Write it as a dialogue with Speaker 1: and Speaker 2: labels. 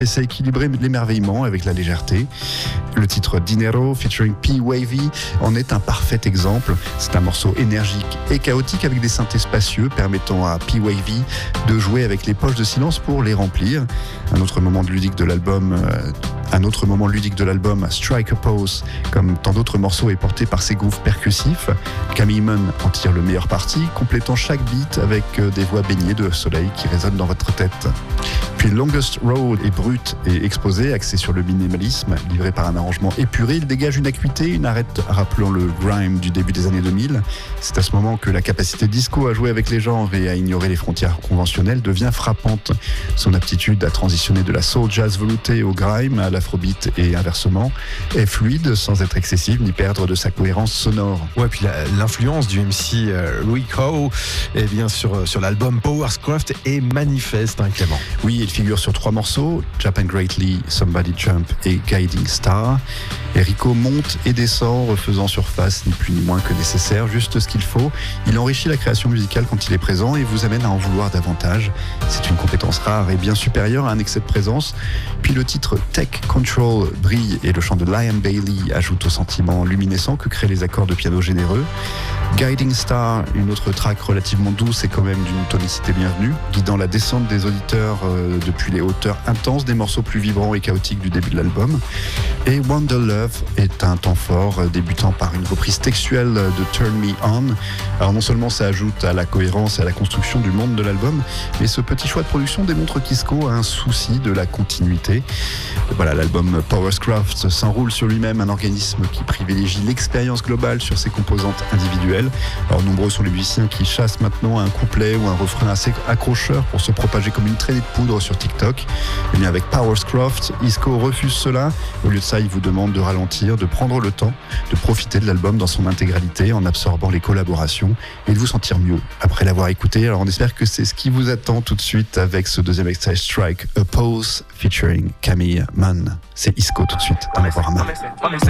Speaker 1: Et ça équilibrait l'émerveillement avec la légèreté. Le titre Dinero featuring P. Wavy en est un parfait exemple. C'est un morceau énergique et chaotique avec des synthés spacieux permettant à P. Wavy de jouer avec les poches de silence pour les remplir. Un autre moment ludique de l'album, Strike a Pose, comme tant d'autres morceaux, est porté par ses grooves percussifs. Camille Munn en tire le meilleur parti, complétant chaque beat avec des voix baignées de soleil qui résonnent dans votre tête. Puis Longest Road est brut et exposé, axé sur le minimalisme, livré par un arrangement épuré. Il dégage une acuité, une arête rappelant le grime du début des années 2000. C'est à ce moment que la capacité disco à jouer avec les genres et à ignorer les frontières conventionnelles devient frappante. Son aptitude à transitionner de la soul jazz veloutée au grime, à l'afrobeat et inversement, est fluide sans être excessive ni perdre de sa cohérence sonore.
Speaker 2: Ouais, puis l'influence du MC Louis Howe est bien sur l'album Powerscraft est manifeste, hein, Clément.
Speaker 1: Oui, il figure sur 3 morceaux, Japan Greatly, Somebody Jump et Guiding Star. Et Rico monte et descend, refaisant surface, ni plus ni moins que nécessaire, juste ce qu'il faut. Il enrichit la création musicale quand il est présent et vous amène à en vouloir davantage. C'est une compétence rare et bien supérieure à un excès de présence. Puis le titre Tech Control brille et le chant de Liam Bailey ajoute au sentiment luminescent que créent les accords de piano généreux. Guiding Star, une autre track relativement douce et quand même d'une tonicité bienvenue, guidant la descente des auditeurs depuis les hauteurs intenses des morceaux plus vibrants et chaotiques du début de l'album. Et Wonder Love est un temps fort, débutant par une reprise textuelle de Turn Me On. Alors non seulement ça ajoute à la cohérence et à la construction du monde de l'album, mais ce petit choix de production démontre qu'Isco a un souci de la continuité. Voilà, l'album Powerscraft s'enroule sur lui-même, un organisme qui privilégie l'expérience globale sur ses composantes individuelles. Alors nombreux sont les musiciens qui chassent maintenant un couplet ou un refrain assez accrocheur pour se propager comme une traînée de poudre sur TikTok. Mais avec Powerscraft, Isco refuse cela. Au lieu de ça, il vous demande de ralentir, de prendre le temps, de profiter de l'album dans son intégralité en absorbant les collaborations et de vous sentir mieux après l'avoir écouté. Alors on espère que c'est ce qui vous attend tout de suite avec ce deuxième extrait Strike a Pose featuring Camille Munn. C'est Isco tout de suite dans la Panorama.